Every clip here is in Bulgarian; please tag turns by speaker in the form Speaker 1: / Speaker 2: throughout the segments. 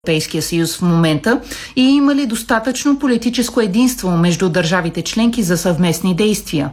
Speaker 1: Европейския съюз в момента и има ли достатъчно политическо единство между държавите членки за съвместни действия?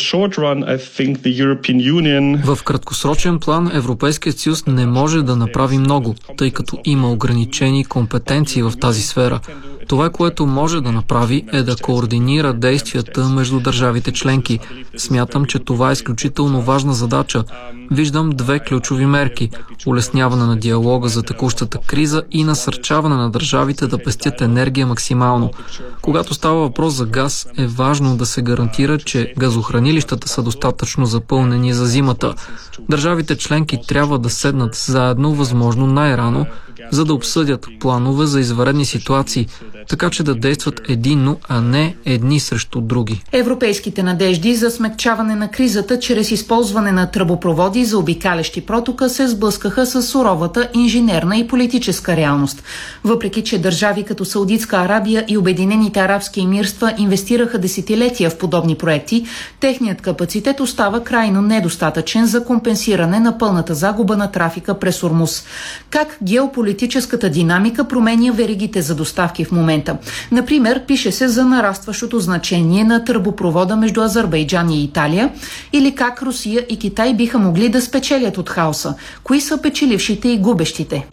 Speaker 2: В краткосрочен план Европейският съюз не може да направи много, тъй като има ограничени компетенции в тази сфера. Това, което може да направи, е да координира действията между държавите членки. Смятам, че това е изключително важна задача. Виждам две ключови мерки – улесняване на диалога за текущата криза и насърчаване на държавите да пестят енергия максимално. Когато става въпрос за газ, е важно да се гарантира, че газохранилищата са достатъчно запълнени за зимата. Държавите членки трябва да седнат заедно възможно най-рано, за да обсъдят планове за извънредни ситуации, така че да действат единно, а не едни срещу други.
Speaker 1: Европейските надежди за смекчаване на кризата чрез използване на тръбопроводи за обикалящи протока се сблъскаха с суровата инженерна и политическа реалност. Въпреки че държави като Саудитска Арабия и Обединените арабски емирства инвестираха десетилетия в подобни проекти, техният капацитет остава крайно недостатъчен за компенсиране на пълната загуба на трафика през Ормуз. Как геополитическата динамика променя веригите за доставки в момента? Например, пише се за нарастващото значение на тръбопровода между Азербайджан и Италия или как Русия и Китай биха могли да спечелят от хаоса. Кои са печелившите и губещите?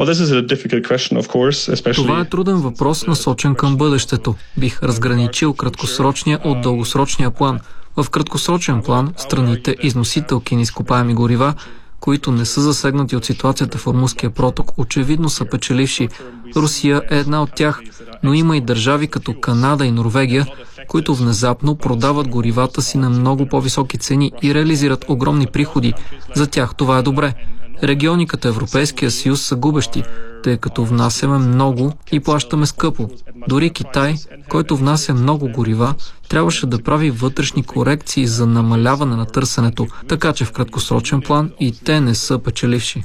Speaker 2: Това е труден въпрос, насочен към бъдещето. Бих разграничил краткосрочния от дългосрочния план. В краткосрочен план страните износителки на изкопаеми горива, които не са засегнати от ситуацията в Ормузския проток, очевидно са печеливши. Русия е една от тях, но има и държави като Канада и Норвегия, които внезапно продават горивата си на много по-високи цени и реализират огромни приходи. За тях това е добре. Региони като Европейския съюз са губещи, тъй като внасяме много и плащаме скъпо. Дори Китай, който внася много горива, трябваше да прави вътрешни корекции за намаляване на търсенето, така че в краткосрочен план и те не са печеливши.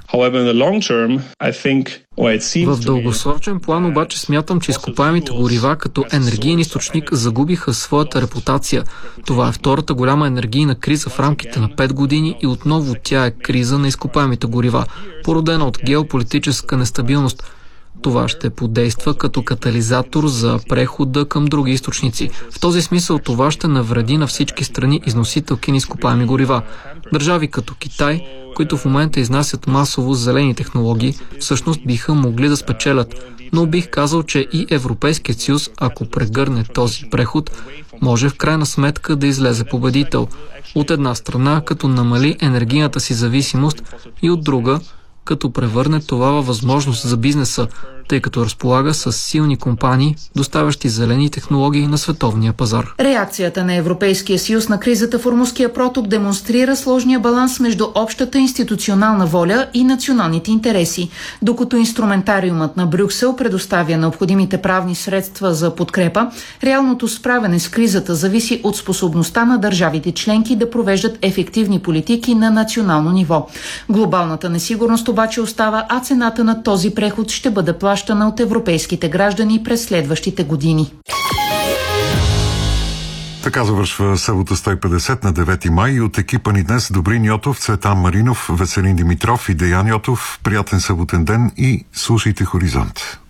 Speaker 2: В дългосрочен план обаче смятам, че изкопаемите горива като енергиен източник загубиха своята репутация. Това е втората голяма енергийна криза в рамките на 5 години и отново тя е криза на изкопаемите горива, породена от геополитическа нестабилност. Това ще подейства като катализатор за прехода към други източници. В този смисъл това ще навреди на всички страни износителки на изкопаеми горива. Държави като Китай, които в момента изнасят масово зелени технологии, всъщност биха могли да спечелят. Но бих казал, че и Европейският съюз, ако прегърне този преход, може в крайна сметка да излезе победител. От една страна, като намали енергийната си зависимост, и от друга, като превърне това във възможност за бизнеса, тъй като разполага с силни компании, доставящи зелени технологии на световния пазар.
Speaker 1: Реакцията на Европейския съюз на кризата в Ормузския проток демонстрира сложния баланс между общата институционална воля и националните интереси. Докато инструментариумът на Брюксел предоставя необходимите правни средства за подкрепа, реалното справяне с кризата зависи от способността на държавите членки да провеждат ефективни политики на национално ниво. Глобалната несигурност обаче остава, а цената на този преход ще бъде плащана от европейските граждани през следващите години.
Speaker 3: Така завършва събота 150 на 9 май и от екипа ни днес Добрин Йотов, Цветан Маринов, Веселин Димитров и Деян Йотов. Приятен съботен ден и слушайте Хоризонт.